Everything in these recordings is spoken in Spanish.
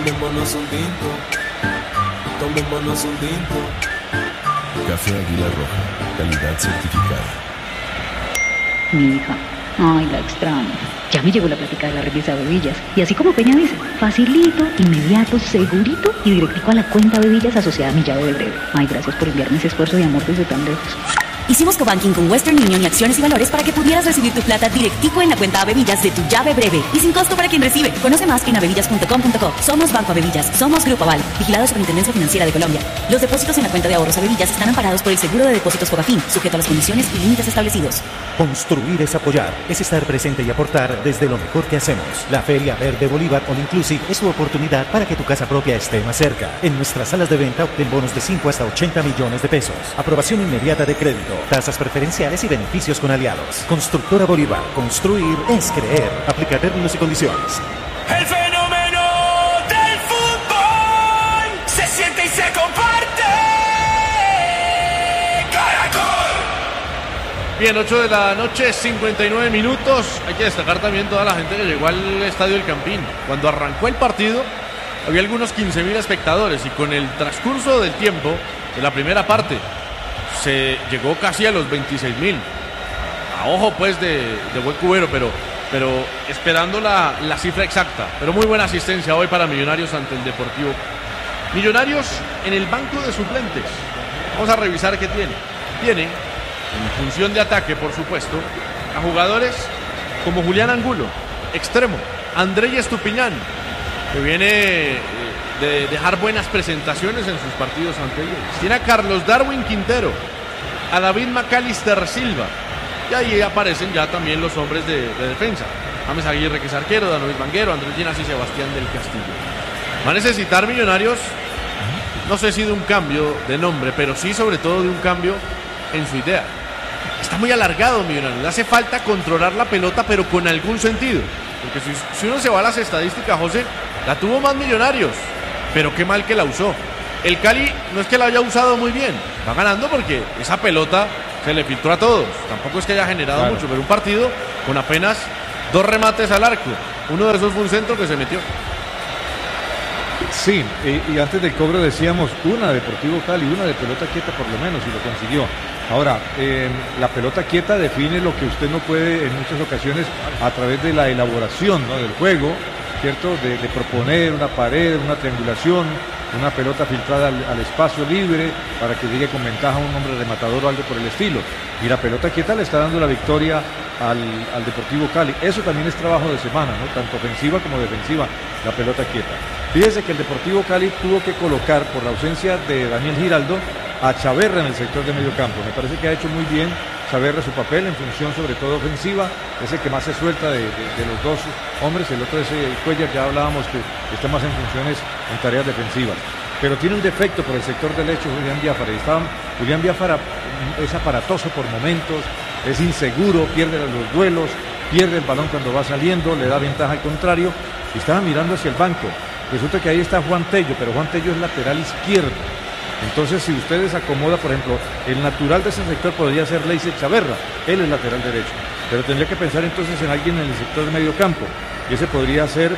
Tomémonos un tinto. Tomémonos un tinto. Café Águila Roja, calidad certificada. Mi hija, ay, la extraño. Ya me llegó la plática de la represa Bebillas. Y así como Peña dice, facilito, inmediato, segurito y directico a la cuenta Bebillas asociada a mi llave de breve. Ay, gracias por enviarme ese esfuerzo de amor desde tan lejos. Hicimos cobanking con Western Union y acciones y valores para que pudieras recibir tu plata directico en la cuenta Bebillas de tu llave breve y sin costo para quien recibe. Conoce más en abebillas.com.co. Somos Banco Abebillas, somos Grupo Aval, vigilado Superintendencia Financiera de Colombia. Los depósitos en la cuenta de ahorros Abebillas están amparados por el Seguro de Depósitos Fogafín, sujeto a las condiciones y límites establecidos. Construir es apoyar, es estar presente y aportar desde lo mejor que hacemos. La Feria Verde Bolívar All Inclusive es tu oportunidad para que tu casa propia esté más cerca. En nuestras salas de venta obtén bonos de 5 hasta 80 millones de pesos. Aprobación inmediata de crédito, tasas preferenciales y beneficios con aliados. Constructora Bolívar, construir es creer. Aplica términos y condiciones. El fenómeno del fútbol se siente y se comparte. Caracol. Bien, 8 de la noche, 59 minutos. Hay que destacar también toda la gente que llegó al Estadio El Campín. Cuando arrancó el partido, había algunos 15.000 espectadores y con el transcurso del tiempo de la primera parte se llegó casi a los 26.000. A ojo pues de buen cubero, pero esperando la cifra exacta. Pero muy buena asistencia hoy para Millonarios ante el Deportivo. Millonarios en el banco de suplentes. Vamos a revisar qué tiene. Tiene, en función de ataque por supuesto, a jugadores como Julián Angulo, extremo, Andrés Estupiñán, que viene de dejar buenas presentaciones en sus partidos anteriores. Tiene a Carlos Darwin Quintero, a David Macalister Silva, y ahí aparecen ya también los hombres de defensa. James Aguirre, que es arquero, Danovis Vanguero, Andrés Llenas y Sebastián del Castillo. Va a necesitar Millonarios, no sé si de un cambio de nombre, pero sí sobre todo de un cambio en su idea. Está muy alargado Millonarios, le hace falta controlar la pelota, pero con algún sentido. Porque si uno se va a las estadísticas, José, la tuvo más Millonarios, pero qué mal que la usó. El Cali no es que la haya usado muy bien, va ganando porque esa pelota se le filtró a todos. Tampoco es que haya generado mucho, pero un partido con apenas 2 remates al arco. Uno de esos fue un centro que se metió. Sí, y antes del cobro decíamos una Deportivo Cali, una de pelota quieta por lo menos, y lo consiguió. Ahora, la pelota quieta define lo que usted no puede en muchas ocasiones a través de la elaboración, ¿no?, del juego, ¿cierto? De proponer una pared, una triangulación, una pelota filtrada al espacio libre para que llegue con ventaja un hombre rematador o algo por el estilo. Y la pelota quieta le está dando la victoria al Deportivo Cali. Eso también es trabajo de semana, ¿no?, tanto ofensiva como defensiva, la pelota quieta. Fíjese que el Deportivo Cali tuvo que colocar, por la ausencia de Daniel Giraldo, a Chaverra en el sector de medio campo. Me parece que ha hecho muy bien Chaverra su papel en función sobre todo ofensiva, es el que más se suelta de los dos hombres. El otro es Cuellar, ya hablábamos que está más en funciones en tareas defensivas, pero tiene un defecto por el sector derecho Julián Biafara. Julián Biafara es aparatoso por momentos, es inseguro, pierde los duelos, pierde el balón cuando va saliendo, le da ventaja al contrario. Y estaba mirando hacia el banco, resulta que ahí está Juan Tello, pero Juan Tello es lateral izquierdo. Entonces, si ustedes acomoda, por ejemplo, el natural de ese sector podría ser Leiser Chaverra, él es lateral derecho, pero tendría que pensar entonces en alguien en el sector de medio campo, y ese podría ser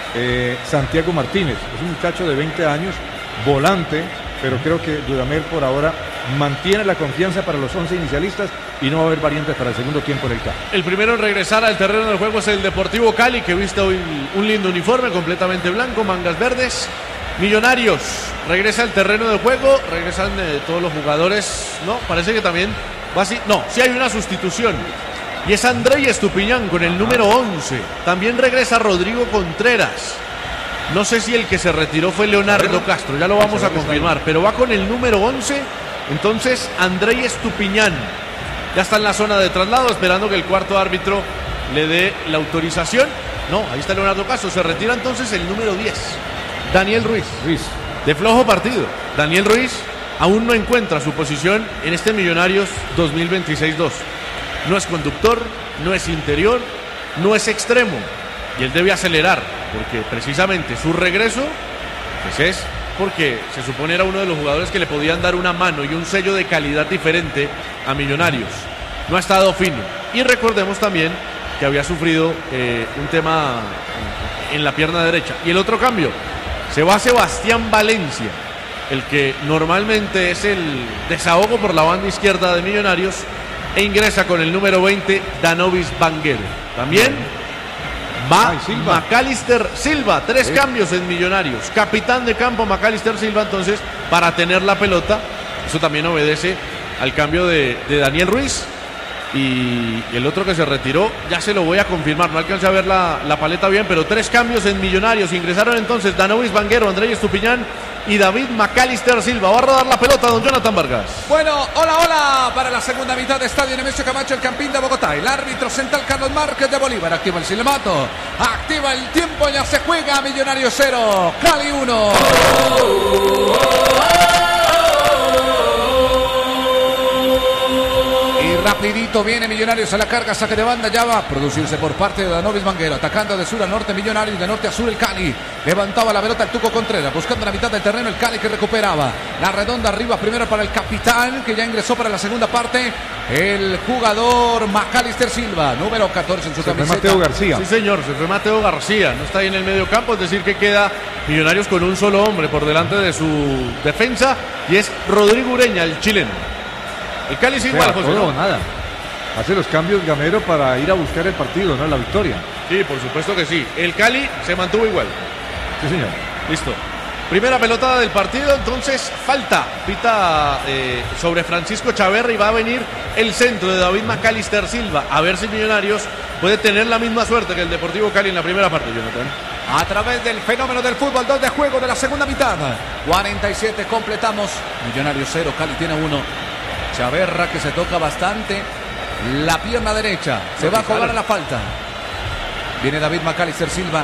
Santiago Martínez. Es un muchacho de 20 años, volante, pero creo que Dudamel por ahora mantiene la confianza para los 11 inicialistas y no va a haber variantes para el segundo tiempo en el campo. El primero en regresar al terreno del juego es el Deportivo Cali, que viste hoy un lindo uniforme completamente blanco, mangas verdes. Millonarios regresa al terreno de juego, regresan todos los jugadores, ¿no? Parece que también va así. No, sí hay una sustitución, y es Andrés Estupiñán con el número 11. También regresa Rodrigo Contreras. No sé si el que se retiró fue Leonardo Castro, ya lo vamos a confirmar, pero va con el número 11. Entonces Andrés Estupiñán ya está en la zona de traslado, esperando que el cuarto árbitro le dé la autorización. No, ahí está Leonardo Castro. Se retira entonces el número 10, Daniel Ruiz. De flojo partido. Daniel Ruiz aún no encuentra su posición en este Millonarios 2026-2. No es conductor, no es interior, no es extremo, y él debe acelerar, porque precisamente su regreso pues es porque se supone era uno de los jugadores que le podían dar una mano y un sello de calidad diferente a Millonarios. No ha estado fino, y recordemos también que había sufrido un tema en la pierna derecha. Y el otro cambio, Se va Sebastián Valencia, el que normalmente es el desahogo por la banda izquierda de Millonarios, e ingresa con el número 20, Danovis Vanguero. También va Macalister Silva, 3 cambios en Millonarios. Capitán de campo Macalister Silva, entonces, para tener la pelota. Eso también obedece al cambio de Daniel Ruiz. Y el otro que se retiró, ya se lo voy a confirmar, no alcancé a ver la paleta bien, pero 3 cambios en Millonarios. Ingresaron entonces Danovis Vanguero, Andrés Estupiñán y David Macalister Silva. Va a rodar la pelota don Jonathan Vargas. Bueno, hola, para la segunda mitad de Estadio Nemesio Camacho, el Campín de Bogotá. El árbitro central Carlos Márquez de Bolívar. Activa el silbato, activa el tiempo, ya se juega. Millonarios 0, Cali 1. Rapidito viene Millonarios a la carga, saque de banda, ya va a producirse por parte de Danovis Vanguero, atacando de sur a norte Millonarios, de norte a sur el Cali, levantaba la pelota el Tuco Contreras, buscando la mitad del terreno el Cali que recuperaba, la redonda arriba primero para el capitán, que ya ingresó para la segunda parte, el jugador Macalister Silva, número 14 en su camiseta. Mateo García. Sí señor, se fue Mateo García, no está ahí en el medio campo, es decir que queda Millonarios con un solo hombre por delante de su defensa, y es Rodrigo Ureña, el chileno. El Cali es igual, José. No, nada. Hace los cambios Gamero para ir a buscar el partido, ¿no? La victoria. Sí, por supuesto que sí. El Cali se mantuvo igual. Sí, señor. Listo. Primera pelotada del partido, entonces falta. Pita sobre Francisco Chaverra y va a venir el centro de David Macalister Silva. A ver si Millonarios puede tener la misma suerte que el Deportivo Cali en la primera parte, Jonathan. A través del fenómeno del fútbol, 2 de juego de la segunda mitad. 47 completamos. Millonarios 0, Cali tiene 1. Chaverra que se toca bastante la pierna derecha. Se va a cobrar la falta. Viene David Macalister Silva.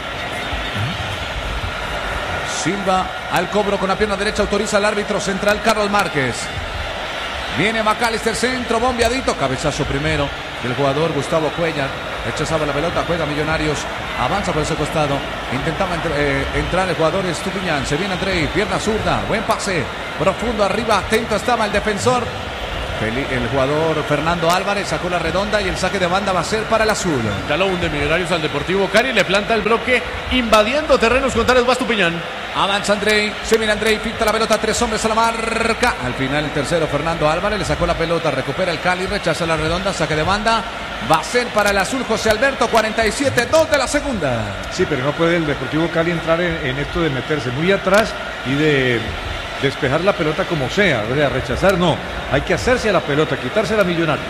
Silva al cobro con la pierna derecha. Autoriza el árbitro central Carlos Márquez. Viene Macalister, centro, bombeadito. Cabezazo primero del jugador Gustavo Cuellar. Rechazaba la pelota, juega Millonarios. Avanza por ese costado. Intentaba entrar el jugador Estupiñán. Se viene Andrei, pierna zurda. Buen pase. Profundo arriba. Atento estaba el defensor. El jugador Fernando Álvarez sacó la redonda y el saque de banda va a ser para el azul. Ya lo hunde Millonarios al Deportivo Cali. Le planta el bloque invadiendo terrenos contrarios. Va Estupiñán. Avanza Andrei, se viene Andrei, pinta la pelota, 3 hombres a la marca. Al final el tercero, Fernando Álvarez, le sacó la pelota, recupera el Cali, rechaza la redonda, saque de banda. Va a ser para el azul José Alberto, 47-2 de la segunda. Sí, pero no puede el Deportivo Cali entrar en esto de meterse muy atrás y de despejar la pelota como sea, o sea, rechazar no. Hay que hacerse a la pelota, quitársela a Millonarios.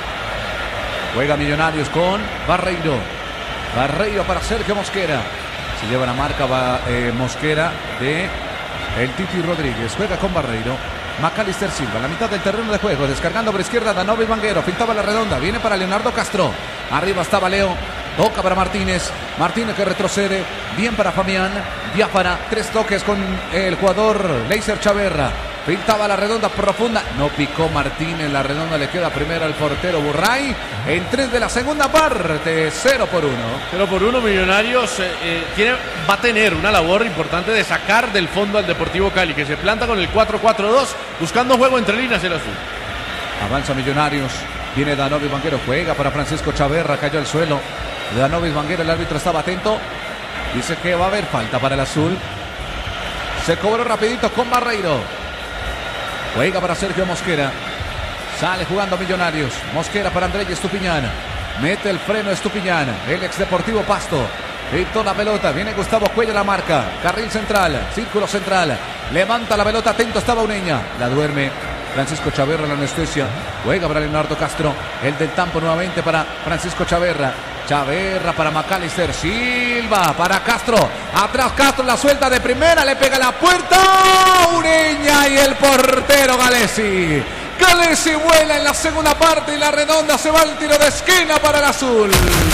Juega Millonarios con Barreiro. Barreiro para Sergio Mosquera. Se lleva la marca Mosquera de el Titi Rodríguez. Juega con Barreiro. Macalister Silva, la mitad del terreno de juego. Descargando por izquierda Danovis Vanguero. Pintaba la redonda. Viene para Leonardo Castro. Arriba estaba Leo. Toca para Martínez. Martínez que retrocede. Bien para Fabián. Diáfara. 3 toques con el jugador Leiser Chaverra. Pintaba la redonda profunda. No picó Martínez. La redonda le queda primero al portero Burray. En 3 de la segunda parte. 0-1. 0-1. Millonarios va a tener una labor importante de sacar del fondo al Deportivo Cali, que se planta con el 4-4-2, buscando juego entre líneas el azul. Avanza Millonarios. Viene Danovis Vanguero. Juega para Francisco Chaverra. Cayó al suelo. Danovis Vanguero. El árbitro estaba atento. Dice que va a haber falta para el azul. Se cobró rapidito con Barreiro. Juega para Sergio Mosquera. Sale jugando Millonarios. Mosquera para Andrés Estupiñán. Mete el freno Estupiñán. El ex Deportivo Pasto. Pintó la pelota. Viene Gustavo Cuellar la marca. Carril central. Círculo central. Levanta la pelota. Atento estaba Ureña. La duerme Francisco Chaverra en la anestesia. Juega para Leonardo Castro. El del Tampo nuevamente para Francisco Chaverra. Chaverra para Macalister Silva, para Castro, atrás Castro, la suelta de primera, le pega la puerta, Ureña y el portero Galesi. Galesi vuela en la segunda parte y la redonda se va al tiro de esquina para el azul.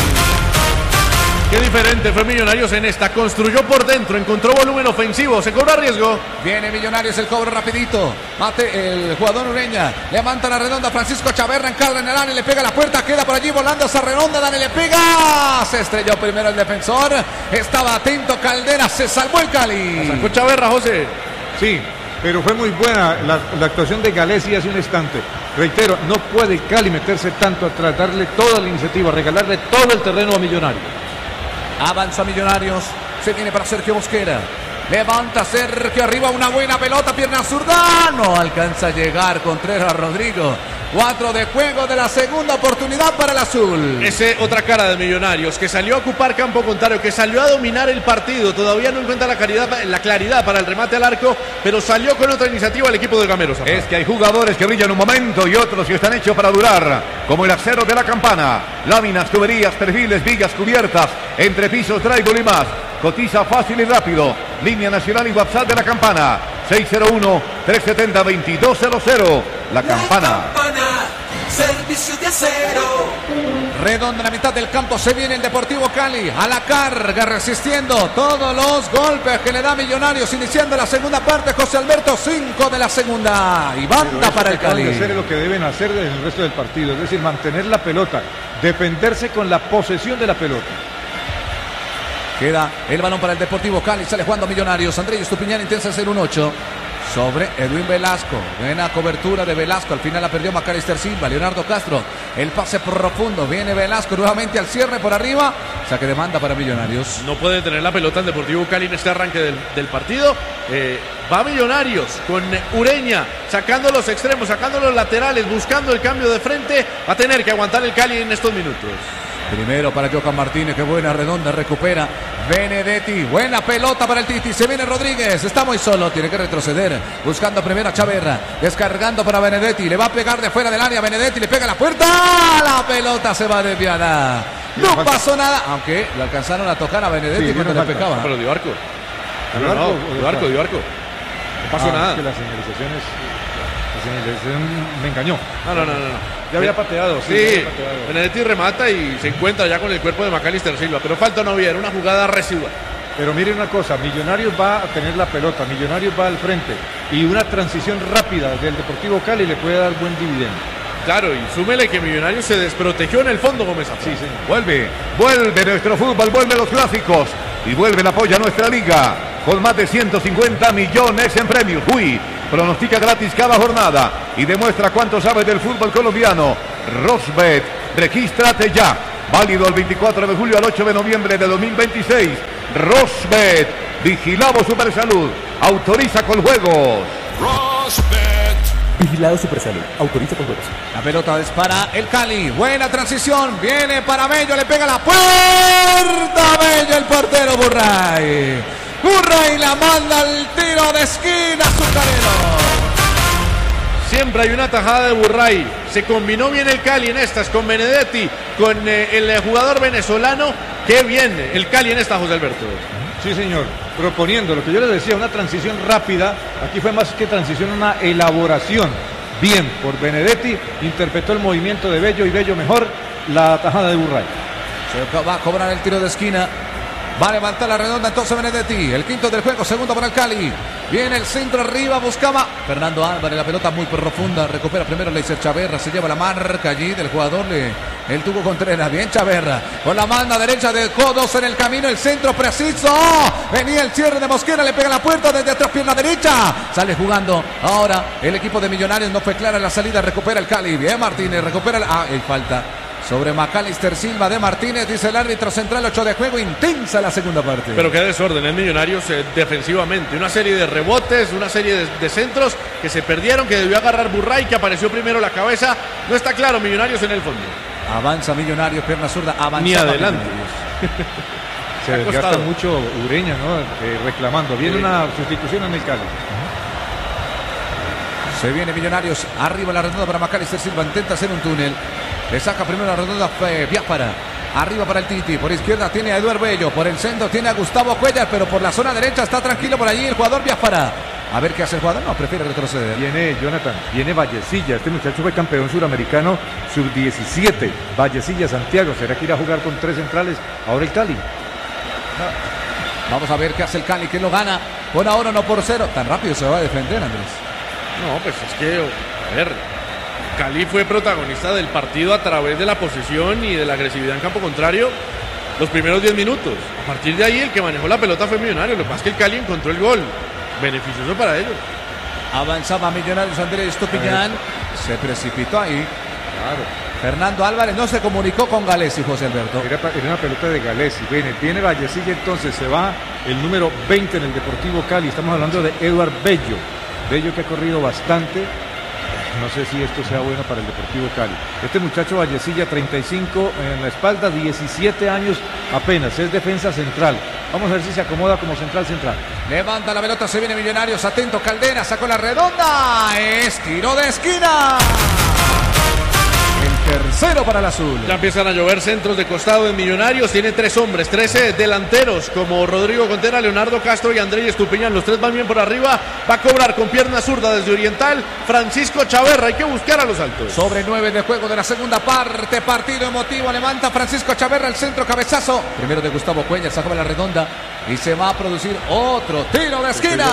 Qué diferente fue Millonarios en esta. Construyó por dentro, encontró volumen ofensivo, se cobra riesgo. Viene Millonarios, el cobro rapidito. Mate el jugador Ureña. Levanta la redonda, Francisco Chaverra encarga en el área, le pega la puerta, queda por allí volando esa redonda, Dani le pega. Se estrelló primero el defensor. Estaba atento Caldera, se salvó el Cali. Sacó Chaverra, José. Sí, pero fue muy buena la actuación de Galesi hace un instante. Reitero, no puede Cali meterse tanto atrás, darle toda la iniciativa, regalarle todo el terreno a Millonarios. Avanza Millonarios, se viene para Sergio Mosquera. Levanta Sergio arriba, una buena pelota, pierna zurda. No alcanza a llegar Contreras Rodrigo. 4 de juego de la segunda oportunidad para el azul. Ese otra cara de Millonarios, que salió a ocupar campo contrario, que salió a dominar el partido. Todavía no encuentra la claridad para el remate al arco, pero salió con otra iniciativa el equipo de Gamero. Es que hay jugadores que brillan un momento y otros que están hechos para durar, como el acero de la Campana. Láminas, tuberías, perfiles, vigas, cubiertas, entrepisos, drywall y más. Cotiza fácil y rápido. Línea nacional y WhatsApp de la Campana. 601-370-2200. La Campana. Servicio de acero. Redonda en la mitad del campo, se viene el Deportivo Cali a la carga, resistiendo todos los golpes que le da Millonarios, iniciando la segunda parte. José Alberto, 5 de la segunda y banda para el Cali. Hacer lo que deben hacer en el resto del partido, es decir, mantener la pelota, defenderse con la posesión de la pelota. Queda el balón para el Deportivo Cali, sale jugando Millonarios. Andrés Estupiñán intenta hacer un 8 sobre Edwin Velasco. Buena cobertura de Velasco, al final la perdió Macalister Silva. Leonardo Castro, el pase profundo, viene Velasco nuevamente al cierre por arriba. Saque de banda para Millonarios. No puede tener la pelota el Deportivo Cali en este arranque del partido. Va Millonarios con Ureña, sacando los extremos, sacando los laterales, buscando el cambio de frente. Va a tener que aguantar el Cali en estos minutos. Primero para Johan Martínez, qué buena redonda, recupera Benedetti, buena pelota para el Titi, se viene Rodríguez, está muy solo, tiene que retroceder, buscando primero a Chaverra, descargando para Benedetti, le va a pegar de fuera del área, Benedetti le pega a la puerta, la pelota se va desviada, no pasó nada, aunque le alcanzaron a tocar a Benedetti Sí, cuando le pegaba. Pero dio arco. ¿Dio arco? Dio arco. No pasó nada. Es que la señalización me engañó. No. Ya había pateado, Sí, había pateado. Benedetti remata y se encuentra ya con el cuerpo de Macalister Silva, pero falta no había, era una jugada residual. Pero mire una cosa, Millonarios va a tener la pelota, Millonarios va al frente y una transición rápida del Deportivo Cali le puede dar buen dividendo. Claro, y súmele que Millonarios se desprotegió en el fondo, Gómez. Sí, señor. Vuelve nuestro fútbol, vuelve los clásicos y vuelve el apoyo a nuestra liga con más de 150 millones en premios. Pronostica gratis cada jornada y demuestra cuánto sabes del fútbol colombiano. Rosbet, regístrate ya. Válido el 24 de julio al 8 de noviembre de 2026. Rosbet, vigilado Supersalud, autoriza con juegos. Rosbet. Vigilado Supersalud. Autoriza con juegos. La pelota es para el Cali. Buena transición. Viene para Bello. Le pega la puerta. Bello, el portero Burray. Burray la manda al tiro de esquina azucarero. Siempre hay una tajada de Burray. Se combinó bien el Cali en estas con Benedetti, con el jugador venezolano. Qué bien el Cali en esta, José Alberto. Sí, señor, proponiendo lo que yo les decía, una transición rápida. Aquí fue más que transición, una elaboración. Bien, por Benedetti, interpretó el movimiento de Bello y Bello mejor la tajada de Burray. Se va a cobrar el tiro de esquina. Va a levantar la redonda entonces Benedetti. El quinto del juego, segundo para el Cali. Viene el centro arriba, buscaba Fernando Álvarez, la pelota muy profunda. Recupera primero Leiser Chaverra, se lleva la marca allí del jugador. El tuvo Contreras, bien Chaverra. Con la mano derecha de codos en el camino, el centro preciso. Venía el cierre de Mosquera, le pega la puerta desde atrás, pierna derecha. Sale jugando ahora el equipo de Millonarios, no fue clara la salida, recupera el Cali. Bien Martínez, recupera el falta sobre Macalister Silva de Martínez, dice el árbitro central. 8 de juego, intensa la segunda parte. Pero qué desorden en Millonarios defensivamente. Una serie de rebotes, una serie de centros que se perdieron, que debió agarrar Burray, que apareció primero la cabeza. No está claro Millonarios en el fondo. Avanza Millonarios, pierna zurda, avanza. Ni adelante. Se desgasta mucho Ureña, ¿no? Reclamando. Viene una sustitución en el Cali. Se viene Millonarios, arriba la redonda para Macalister Silva, intenta hacer un túnel. Le saca primero la redonda Biafara. Arriba para el Titi. Por izquierda tiene a Eduardo Bello. Por el centro tiene a Gustavo Cuellar. Pero por la zona derecha está tranquilo por allí el jugador Biafara. A ver qué hace el jugador. No, prefiere retroceder. Viene Jonathan. Viene Vallecilla. Este muchacho fue campeón suramericano sub-17. Vallecilla, Santiago. ¿Será que irá a jugar con 3 centrales? Ahora el Cali. Vamos a ver qué hace el Cali. ¿Quién lo gana? Por ahora 1-0. Tan rápido se va a defender, Andrés. No, pues es que, a ver, Cali fue protagonista del partido a través de la posesión y de la agresividad en campo contrario los primeros 10 minutos. A partir de ahí el que manejó la pelota fue Millonarios. Lo que pasa es que el Cali encontró el gol, beneficioso para ellos. Avanzaba Millonarios, Andrés Estupiñán. Se precipitó ahí. Claro. Fernando Álvarez no se comunicó con Galesi, José Alberto. Era una pelota de Galesi. Viene Vallecilla, entonces se va el número 20 en el Deportivo Cali. Estamos hablando de Eduard Bello. Bello que ha corrido bastante. No sé si esto sea bueno para el Deportivo Cali. Este muchacho Vallecilla, 35 en la espalda, 17 años apenas. Es defensa central. Vamos a ver si se acomoda como central. Levanta la pelota, se viene Millonarios. Atento Caldera, sacó la redonda. Es tiro de esquina. El tercero para el azul. Ya empiezan a llover centros de costado en Millonarios. Tiene 3 hombres, 13 delanteros como Rodrigo Contreras, Leonardo Castro y Andrés Estupiñán. Los 3 van bien por arriba. Va a cobrar con pierna zurda desde Oriental Francisco Chaverra. Hay que buscar a los altos. Sobre 9 de juego de la segunda parte. Partido emotivo. Levanta Francisco Chaverra el centro, cabezazo. Primero de Gustavo Cuellar, sacó la redonda y se va a producir otro tiro de esquina.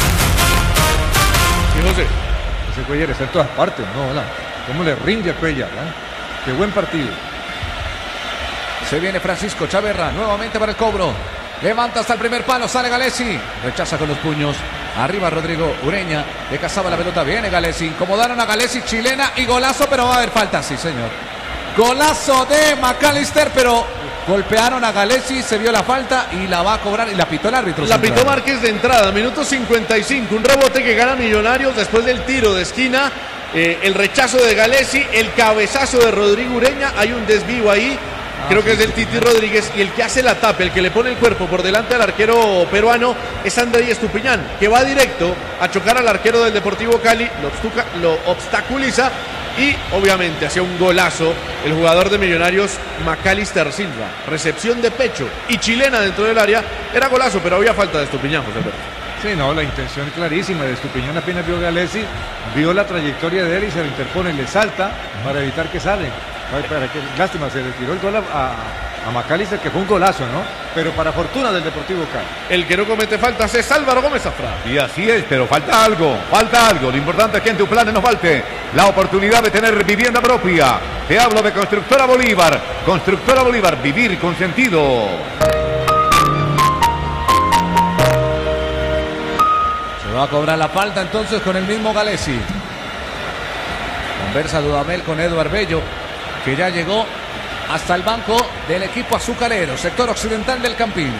Sí, José. Ese Cuellar está en todas partes, ¿no? Hola. ¿Cómo le rinde a Cuellar? Qué buen partido. Se viene Francisco Chaverra nuevamente para el cobro. Levanta hasta el primer palo, sale Galesi. Rechaza con los puños. Arriba Rodrigo Ureña. Le cazaba la pelota. Viene Galesi. Incomodaron a Galesi, chilena y golazo, pero va a haber falta. Sí, señor. Golazo de McAllister, pero golpearon a Galesi, se vio la falta y la va a cobrar y la pitó el árbitro. La pitó Márquez de entrada, minuto 55. Un rebote que gana Millonarios después del tiro de esquina. El rechazo de Galesi, el cabezazo de Rodrigo Ureña. Hay un desvío ahí. Creo que es del Titi Rodríguez, y el que hace la tapa, el que le pone el cuerpo por delante al arquero peruano es Andrés Estupiñán, que va directo a chocar al arquero del Deportivo Cali, lo obstaculiza y obviamente hacía un golazo el jugador de Millonarios, McAllister Silva. Recepción de pecho y chilena dentro del área. Era golazo, pero había falta de Estupiñán, José Alberto. Sí, no, la intención clarísima de Estupiñán. Apenas vio Galesi, vio la trayectoria de él y se lo interpone, le salta para evitar que sale. Lástima, se le tiró el gol a McAllister, que fue un golazo, ¿no? Pero para fortuna del Deportivo Cali. El que no comete faltas es Álvaro Gómez Zafra. Y así es, pero falta algo. Lo importante es que en tu plan no falte la oportunidad de tener vivienda propia. Te hablo de Constructora Bolívar. Constructora Bolívar, vivir con sentido. Se va a cobrar la falta entonces con el mismo Galesi. Conversa Dudamel con Eduard Bello, que ya llegó hasta el banco del equipo azucarero, sector occidental del Campín.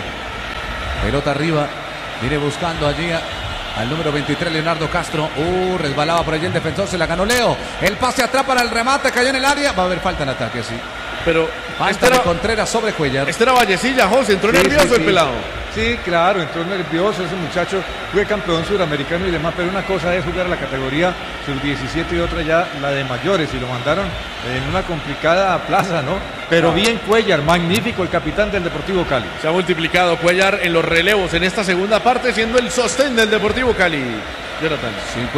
Pelota arriba, viene buscando allí al número 23, Leonardo Castro. Resbalaba por allí el defensor, se la ganó Leo. El pase atrás para el remate, cayó en el área. Va a haber falta en ataque, sí. Pero falta de Contreras sobre Cuellar. Este era Vallecilla, José, entró nervioso el pelado. Sí, claro, entró nervioso ese muchacho, fue campeón suramericano y demás, pero una cosa es jugar a la categoría sub-17 y otra ya la de mayores, y lo mandaron en una complicada plaza, ¿no? Pero bien Cuellar, magnífico el capitán del Deportivo Cali. Se ha multiplicado Cuellar en los relevos en esta segunda parte, siendo el sostén del Deportivo Cali. Jonathan.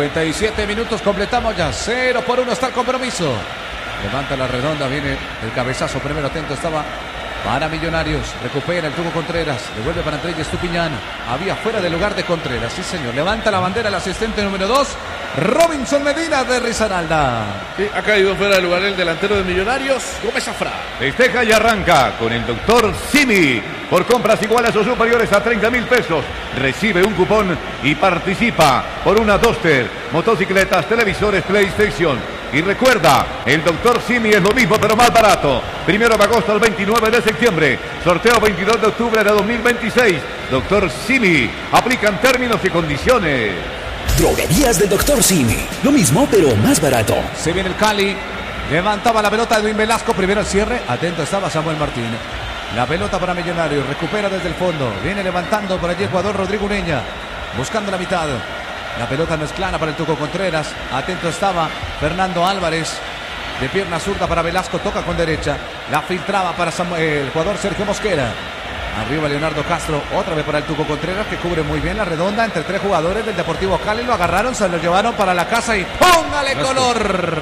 57 minutos, completamos ya, 0-1 está el compromiso. Levanta la redonda, viene el cabezazo, primero atento estaba para Millonarios, recupera el Tuco Contreras, devuelve para Andrés Estupiñán, había fuera del lugar de Contreras, sí señor, levanta la bandera el asistente número 2, Robinson Medina de Risaralda. Sí, ha caído fuera del lugar el delantero de Millonarios, Gómez Zafra. Festeja y arranca con el doctor Simi. Por compras iguales o superiores a 30.000 pesos, recibe un cupón y participa por una Duster, motocicletas, televisores, PlayStation. Y recuerda, el doctor Simi es lo mismo pero más barato. 1 de agosto al 29 de septiembre. Sorteo 22 de octubre de 2026. Doctor Simi. Aplican términos y condiciones. Droguerías del doctor Simi. Lo mismo pero más barato. Se viene el Cali. Levantaba la pelota Edwin Velasco. Primero el cierre. Atento estaba Samuel Martín. La pelota para Millonarios. Recupera desde el fondo. Viene levantando por allí el jugador Rodrigo Ureña. Buscando la mitad. La pelota no es clara para el Tuco Contreras. Atento estaba Fernando Álvarez. De pierna zurda para Velasco. Toca con derecha. La filtraba para el jugador Sergio Mosquera. Arriba Leonardo Castro. Otra vez para el Tuco Contreras, que cubre muy bien la redonda entre 3 jugadores del Deportivo Cali. Lo agarraron, se lo llevaron para la casa y ¡póngale color!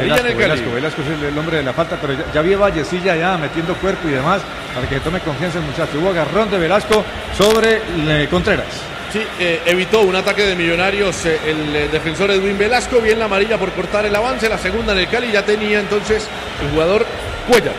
Velasco es el hombre de la falta, pero ya vi a Vallecilla ya metiendo cuerpo y demás para que tome confianza el muchacho. Hubo agarrón de Velasco sobre Contreras. Sí, evitó un ataque de Millonarios el defensor Edwin Velasco. Bien la amarilla por cortar el avance. La segunda en el Cali ya tenía entonces el jugador Cuellar.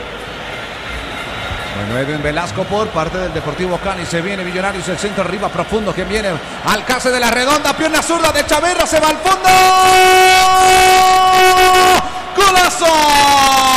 Bueno, Edwin Velasco por parte del Deportivo Cali. Se viene Millonarios, el centro arriba profundo. Quien viene al case de la redonda. Pierna zurda de Chaverra. Se va al fondo. ¡Golazo!